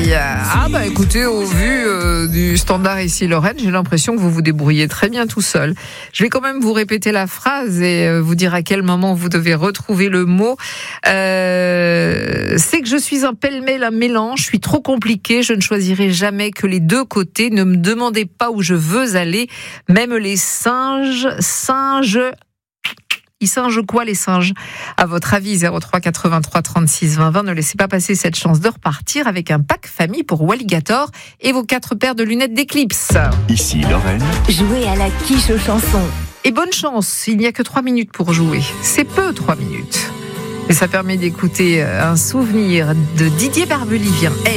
Écoutez, au vu du standard ici Lorraine, j'ai l'impression que vous vous débrouillez très bien tout seul. Je vais quand même vous répéter la phrase et vous dire à quel moment vous devez retrouver le mot. C'est que je suis un pêle-mêle, un mélange, je suis trop compliqué, je ne choisirai jamais que les deux côtés. Ne me demandez pas où je veux aller. Même les singes. Ils singent quoi, les singes? À votre avis, 03 83 36 20 20. Ne laissez pas passer cette chance de repartir avec un pack famille pour Walligator et vos 4 paires de lunettes d'Eclipse. Ici Lorraine. Jouez à la quiche aux chansons. Et bonne chance, il n'y a que 3 minutes pour jouer. C'est peu, 3 minutes. Mais ça permet d'écouter un souvenir de Didier Barbelivien.